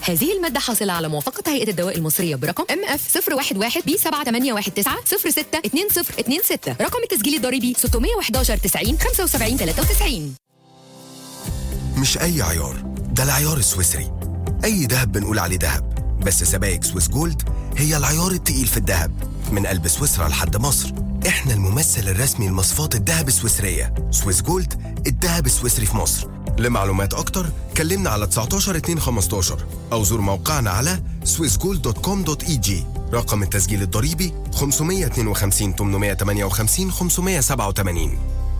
هذه المادة حاصلة على موافقة هيئة الدواء المصرية برقم MF 011B7814 رقم التسجيل الضريبي 611 90 75 93. مش أي عيار، ده العيار السويسري. أي دهب بنقول عليه دهب، بس سبائك سويس جولد هي العيار التقيل في الدهب. من قلب سويسرا لحد مصر، احنا الممثل الرسمي لمصفات الدهب السويسرية. سويس جولد، الدهب السويسري في مصر. لمعلومات أكتر كلمنا على 19 2 15 أو زور موقعنا على swissgold.com.eg. رقم التسجيل الضريبي 552 858 587.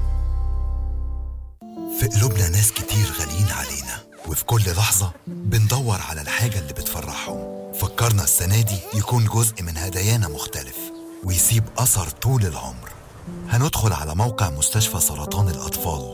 في قلوبنا ناس كتير غاليين علينا، وفي كل لحظة بندور على الحاجة اللي بتفرحهم. فكرنا السنة دي يكون جزء من هدايانا مختلف ويسيب أثر طول العمر. هندخل على موقع مستشفى سرطان الأطفال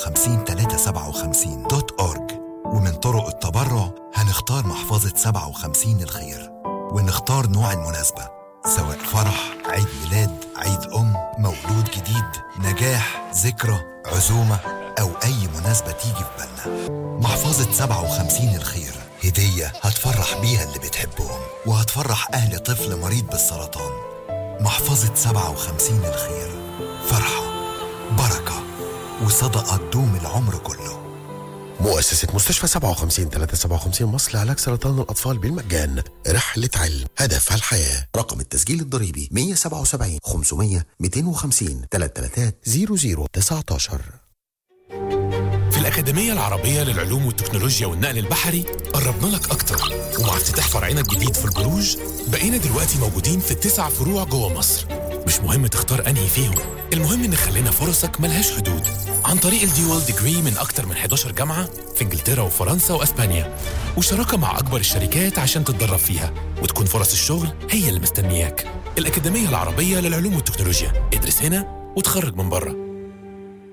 57357.org، ومن طرق التبرع هنختار محفظة 57 الخير، ونختار نوع المناسبة سواء فرح، عيد ميلاد، عيد مولود جديد، نجاح، ذكرى، عزومة أو أي مناسبة تيجي في بالنا. محفظة 57 الخير هدية هتفرح بيها اللي بتحبهم وهتفرح أهل طفل مريض بالسرطان. محفظة 57 الخير، فرحة، بركة، وصدقة تدوم العمر كله. مؤسسة مستشفى 57 مصر لعلاج سرطان الأطفال بالمجان. رحلة علم هدفها الحياة. رقم التسجيل الضريبي 177 500 250 333 0019. في الأكاديمية العربية للعلوم والتكنولوجيا والنقل البحري قربنا لك أكتر، ومع افتتاح فرعنا الجديد في البروج بقينا دلوقتي موجودين في 9 فروع جوه مصر. مش مهم تختار أنهي فيهم، المهم إن خلينا فرصك ملهاش حدود عن طريق الديوال ديجري من أكتر من 11 جامعة في إنجلترا وفرنسا وأسبانيا، وشراكة مع أكبر الشركات عشان تتدرب فيها وتكون فرص الشغل هي اللي مستنياك. الأكاديمية العربية للعلوم والتكنولوجيا، ادرس هنا وتخرج من بره.